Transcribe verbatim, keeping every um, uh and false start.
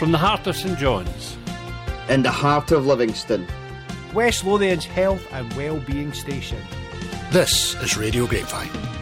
From the heart of St John's, in the heart of Livingston, West Lothian's health and well-being station. This is Radio Grapevine.